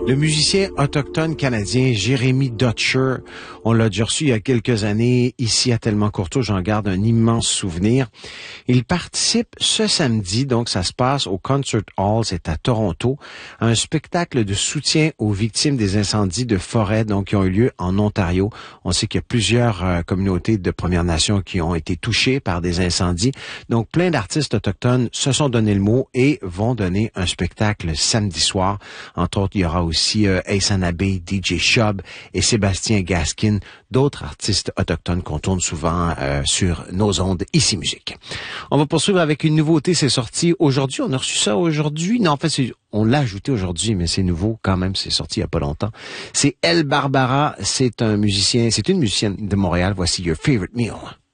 Le musicien autochtone canadien Jérémy Dutcher, on l'a déjà reçu il y a quelques années ici à Tellement Courteau, j'en garde un immense souvenir. Il participe ce samedi, donc ça se passe au Concert Hall, c'est à Toronto, à un spectacle de soutien aux victimes des incendies de forêt donc qui ont eu lieu en Ontario. On sait qu'il y a plusieurs communautés de Premières Nations qui ont été touchées par des incendies. Donc plein d'artistes autochtones se sont donné le mot et vont donner un spectacle samedi soir. Entre autres, il y aura aussi Ace Abbey, DJ Shub et Sébastien Gaskin, d'autres artistes autochtones qu'on tourne souvent sur nos ondes Ici Musique. On va poursuivre avec une nouveauté, c'est sorti aujourd'hui, on a reçu ça aujourd'hui, non en fait on l'a ajouté aujourd'hui, mais c'est nouveau quand même, c'est sorti il y a pas longtemps. C'est Elle Barbara, c'est une musicienne de Montréal, voici Your Favorite Meal.